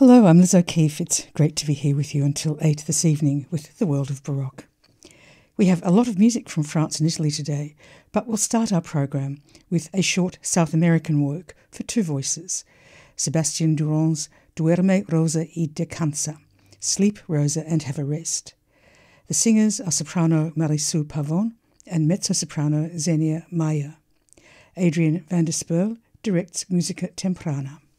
Hello, I'm Liz O'Keefe. It's great to be here with you until 8 this evening with The World of Baroque. We have a lot of music from France and Italy today, but we'll start our program with a short South American work for two voices, Sebastian Durand's Duerme, Rosa y Descansa, Sleep, Rosa, and Have a Rest. The singers are soprano Marisol Pavon and mezzo-soprano Xenia Maya. Adrian van der Spurl directs Musica Temprana.